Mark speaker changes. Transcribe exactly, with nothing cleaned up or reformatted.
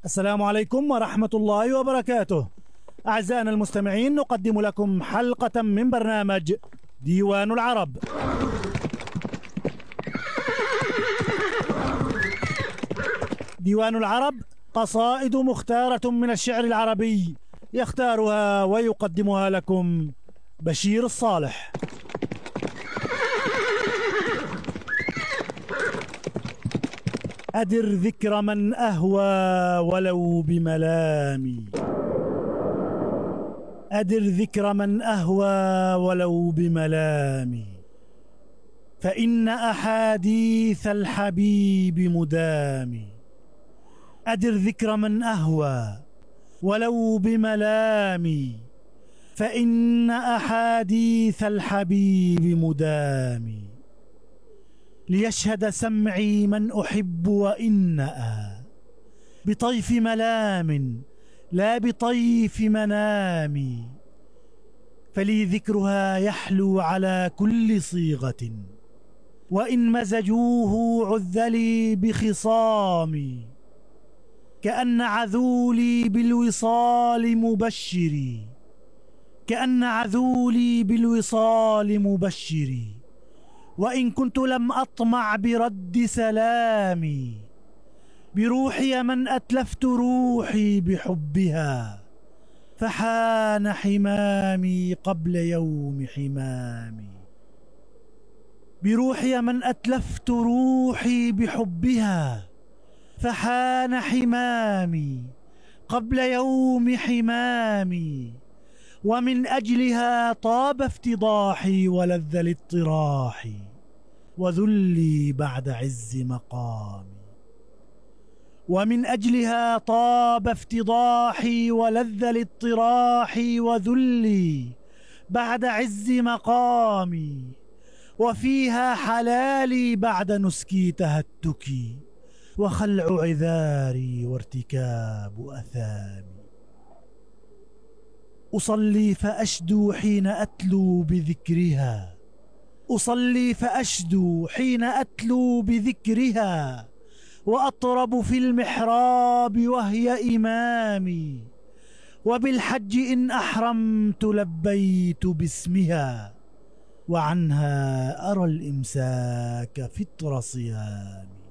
Speaker 1: السلام عليكم ورحمة الله وبركاته. أعزائنا المستمعين، نقدم لكم حلقة من برنامج ديوان العرب. ديوان العرب قصائد مختارة من الشعر العربي، يختارها ويقدمها لكم بشير الصالح. أدر ذكر من أهوى ولو بملامي، أدر ذكر من أهوى ولو بملامي، فإن أحاديث الحبيب مدامي. أدر ذكر من أهوى ولو بملامي، فإن أحاديث الحبيب مدامي. ليشهد سمعي من أحب وإنأ بطيف ملام لا بطيف منامي، فلي ذكرها يحلو على كل صيغة، وإن مزجوه عذلي بخصامي. كأن عذولي بالوصال مبشري، كأن عذولي بالوصال مبشري، وإن كنت لم أطمع برد سلامي. بروحي من أتلفت روحي بحبها، فحان حمامي قبل يوم حمامي. بروحي من أتلفت روحي بحبها، فحان حمامي قبل يوم حمامي. ومن أجلها طاب افتضاحي ولذ الاضطراح، وذلي بعد عز مقامي. ومن أجلها طاب افتضاحي ولذ الاضطراح، وذلي بعد عز مقامي. وفيها حلالي بعد نسكي تهتكي، وخلع عذاري وارتكاب أثامي. أصلي فأشدو حين أتلو بذكرها، أصلي فأشدو حين أتلو بذكرها، وأطرب في المحراب وهي إمامي. وبالحج إن أحرمت لبيت باسمها، وعنها أرى الإمساك فطر صيامي.